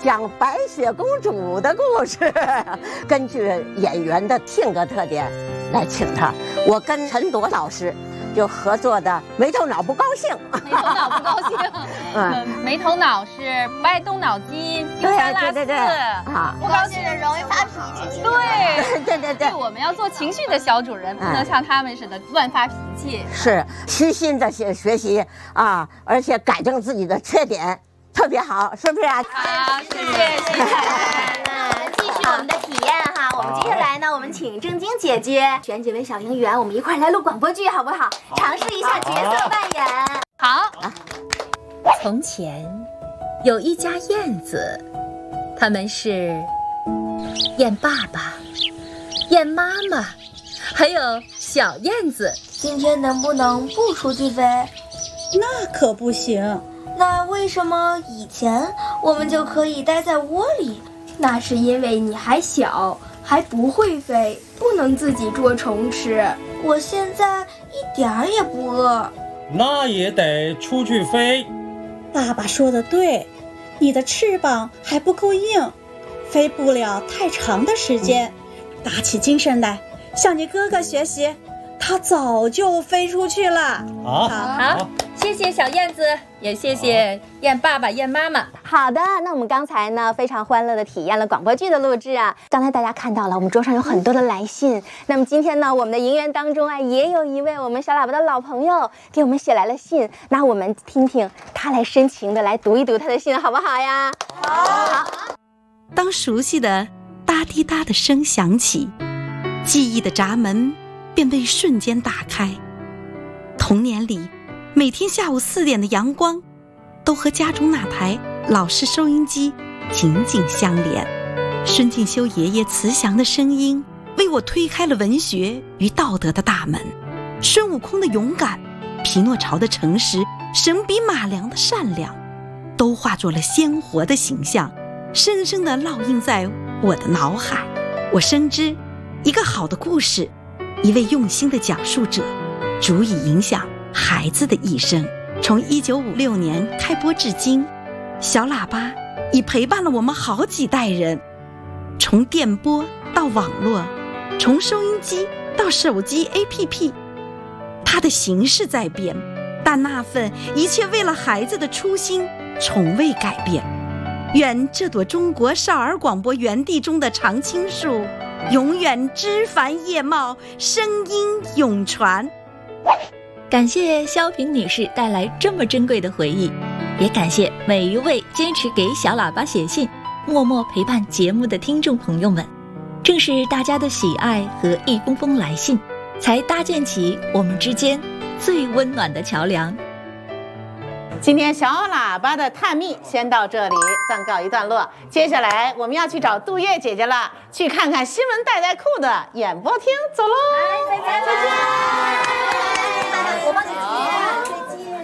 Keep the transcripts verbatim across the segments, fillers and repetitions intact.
讲白雪公主的故事，根据演员的性格特点来请他。我跟陈铎老师就合作的没头脑不高兴， 没头脑不高兴，嗯，没头脑是不爱动脑筋，丢三落四， 对对对啊， 不高兴人容易发脾气。 对对对对， 我们要做情绪的小主人，不能像他们似的乱发脾气。 是虚心的学学习啊，而且改正自己的缺点，特别好，是不是啊？ 好，谢谢谢谢。 那继续我们的体验哈，我们接下来呢，我们请正晶姐姐选几位小演员，我们一块来录广播剧，好不好？尝试一下角色扮演。 好。 从前有一家燕子，他们是燕爸爸、燕妈妈，还有小燕子。 今天能不能不出去飞？ 那可不行。 那为什么以前我们就可以待在窝里？ 那是因为你还小，还不会飞，不能自己捉虫吃。 我现在一点儿也不饿。 那也得出去飞。 爸爸说的对，你的翅膀还不够硬，飞不了太长的时间。打起精神来，向你哥哥学习，他早就飞出去了。 好， 好，谢谢小燕子，也谢谢燕爸爸、燕妈妈。 好的，那我们刚才呢非常欢乐的体验了广播剧的录制啊。刚才大家看到了，我们桌上有很多的来信。那么今天呢，我们的营员当中啊，也有一位我们小喇叭的老朋友给我们写来了信。那我们听听他来深情的来读一读他的信，好不好呀？好。好。 当熟悉的哒滴哒的声响起，记忆的闸门便被瞬间打开。童年里，每天下午四点的阳光，都和家中那台老式收音机紧紧相连。孙敬修爷爷慈祥的声音，为我推开了文学与道德的大门。孙悟空的勇敢，匹诺曹的诚实，神笔马良的善良，都化作了鲜活的形象，深深地烙印在我的脑海。我深知，一个好的故事，一位用心的讲述者，足以影响孩子的一生。从一九五六年开播至今，小喇叭已陪伴了我们好几代人。从电波到网络，从收音机到手机 A P P， 它的形式在变，但那份一切为了孩子的初心从未改变。愿这朵中国少儿广播园地中的常青树永远枝繁叶茂，声音永传。 感谢萧平女士带来这么珍贵的回忆，也感谢每一位坚持给小喇叭写信、默默陪伴节目的听众朋友们。正是大家的喜爱和一封封来信，才搭建起我们之间最温暖的桥梁。 今天小喇叭的探秘先到这里，暂告一段落。接下来我们要去找杜月姐姐了，去看看新闻带带库的演播厅，走喽！ 再见，再见。我帮你接，再见。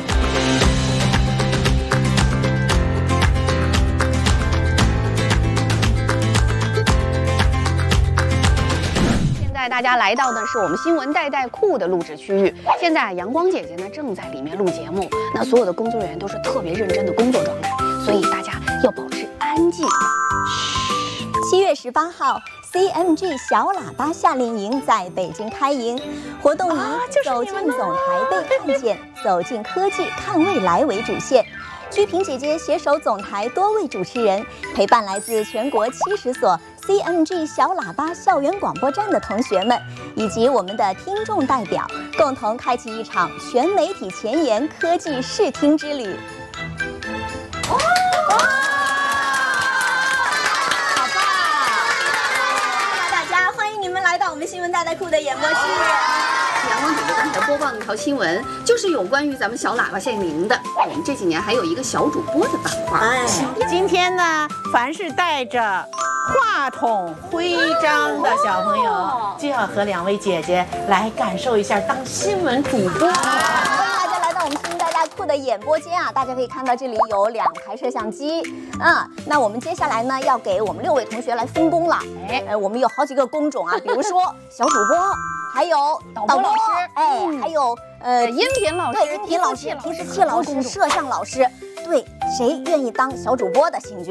现在大家来到的是我们新闻带带库的录制区域。现在阳光姐姐呢正在里面录节目，那所有的工作人员都是特别认真的工作状态，所以大家要保持安静。 七月十八号 ，C M G 小喇叭夏令营在北京开营，活动以“走进总台被看见，走进科技看未来”为主线。鞠萍姐姐携手总台多位主持人，陪伴来自全国七十所 C M G 小喇叭校园广播站的同学们，以及我们的听众代表，共同开启一场全媒体前沿科技视听之旅。 哇！ 好棒！大家欢迎你们来到我们新闻带带库的演播室。 阳光姐姐刚才播报那条新闻，就是有关于咱们小喇叭夏令营的。我们这几年还有一个小主播的板块。 哎，今天呢，凡是带着话筒徽章的小朋友，就要和两位姐姐来感受一下当新闻主播。 大家来到我们新闻带带库的演播间啊，大家可以看到这里有两台摄像机。嗯，那我们接下来呢，要给我们六位同学来分工了。哎，呃，我们有好几个工种啊，比如说小主播。还有导播老师， 哎，嗯、还有呃音频老师， 对，音频老师、提示器老师、摄像老师，对，谁愿意当小主播的，请举